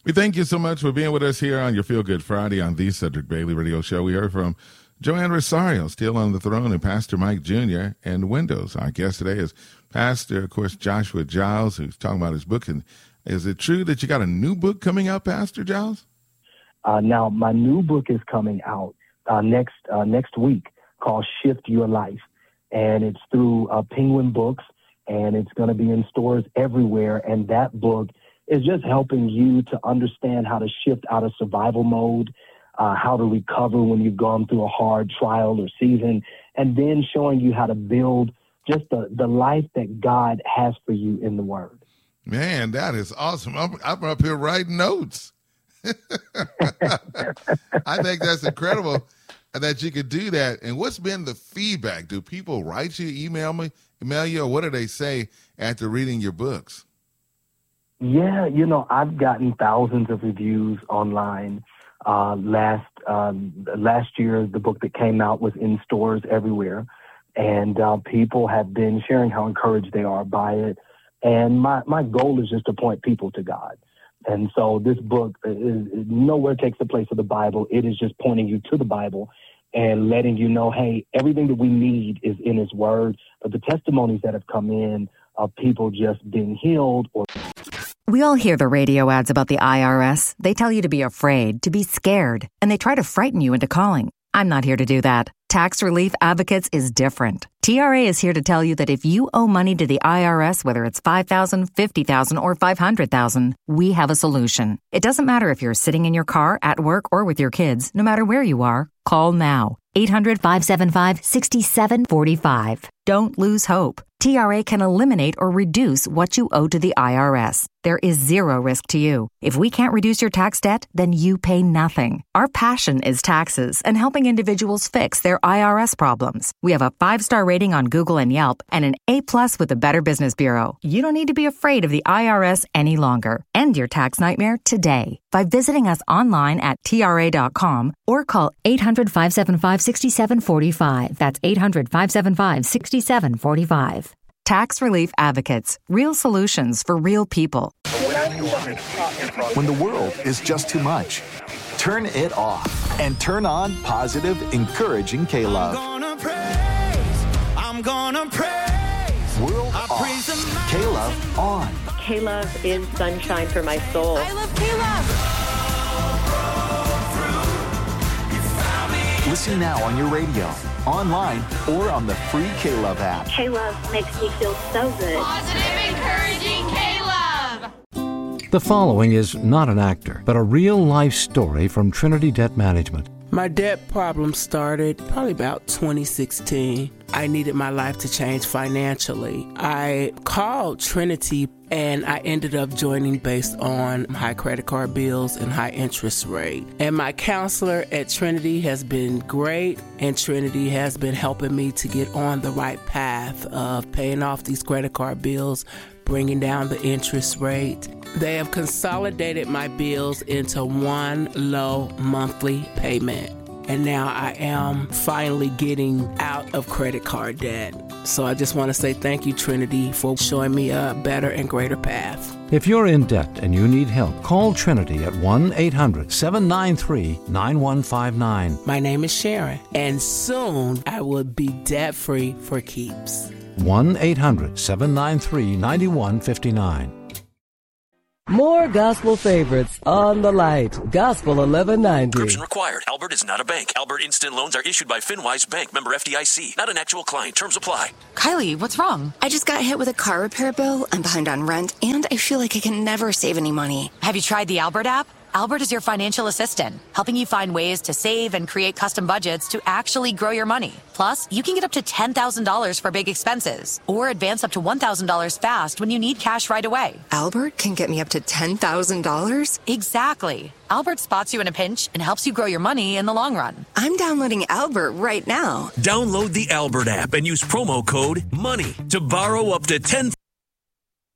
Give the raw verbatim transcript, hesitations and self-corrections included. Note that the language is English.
We thank you so much for being with us here on your Feel Good Friday on the Cedric Bailey Radio Show. We heard from Joanne Rosario, still on the throne, and Pastor Mike Junior and Windows. Our guest today is Pastor, of course, Joshua Giles, who's talking about his book. And is it true that you got a new book coming out, Pastor Giles? Uh, now, my new book is coming out uh, next uh, next week called Shift Your Life. And it's through uh, Penguin Books, and it's going to be in stores everywhere. And that book is just helping you to understand how to shift out of survival mode, uh, how to recover when you've gone through a hard trial or season, and then showing you how to build just the, the life that God has for you in the Word. Man, that is awesome. I'm, I'm up here writing notes. I think that's incredible that you could do that. And what's been the feedback? Do people write you, email me, email you, or what do they say after reading your books? Yeah, you know, I've gotten thousands of reviews online. Uh, last um, last year, the book that came out was in stores everywhere, and uh, people have been sharing how encouraged they are by it. And my, my goal is just to point people to God. And so this book is, is nowhere takes the place of the Bible. It is just pointing you to the Bible and letting you know, hey, everything that we need is in His Word. But the testimonies that have come in of people just being healed or... We all hear the radio ads about the I R S. They tell you to be afraid, to be scared, and they try to frighten you into calling. I'm not here to do that. Tax Relief Advocates is different. T R A is here to tell you that if you owe money to the I R S, whether it's five thousand dollars, fifty thousand dollars, or five hundred thousand dollars, we have a solution. It doesn't matter if you're sitting in your car, at work, or with your kids. No matter where you are, call now. eight hundred, five seven five, six seven four five. Don't lose hope. T R A can eliminate or reduce what you owe to the I R S. There is zero risk to you. If we can't reduce your tax debt, then you pay nothing. Our passion is taxes and helping individuals fix their I R S problems. We have a five-star rating on Google and Yelp and an A-plus with the Better Business Bureau. You don't need to be afraid of the I R S any longer. End your tax nightmare today by visiting us online at T R A dot com or call eight hundred, five seven five, six seven four five. That's eight hundred, five seven five, six seven four five. Tax Relief Advocates. Real solutions for real people. When the world is just too much, turn it off and turn on positive, encouraging K-Love. I'm gonna praise, I'm gonna praise. World I off, praise K-Love on. K-Love is sunshine for my soul. I love K-Love. Listen now on your radio, online, or on the free K-Love app. K-Love makes me feel so good. Positive, encouraging K-Love. The following is not an actor, but a real-life story from Trinity Debt Management. My debt problem started probably about twenty sixteen. I needed my life to change financially. I called Trinity and I ended up joining based on high credit card bills and high interest rate. And my counselor at Trinity has been great, and Trinity has been helping me to get on the right path of paying off these credit card bills, bringing down the interest rate. They have consolidated my bills into one low monthly payment. And now I am finally getting out of credit card debt. So I just want to say thank you, Trinity, for showing me a better and greater path. If you're in debt and you need help, call Trinity at one eight hundred, seven nine three, nine one five nine. My name is Sharon, and soon I will be debt-free for keeps. one eight hundred, seven nine three, nine one five nine. More gospel favorites on the light. Gospel eleven ninety. Encryption required. Albert is not a bank. Albert Instant Loans are issued by FinWise Bank, member F D I C. Not an actual client. Terms apply. Kylie, what's wrong? I just got hit with a car repair bill. I'm behind on rent, and I feel like I can never save any money. Have you tried the Albert app? Albert is your financial assistant, helping you find ways to save and create custom budgets to actually grow your money. Plus, you can get up to ten thousand dollars for big expenses or advance up to one thousand dollars fast when you need cash right away. Albert can get me up to ten thousand dollars? Exactly. Albert spots you in a pinch and helps you grow your money in the long run. I'm downloading Albert right now. Download the Albert app and use promo code MONEY to borrow up to ten thousand dollars.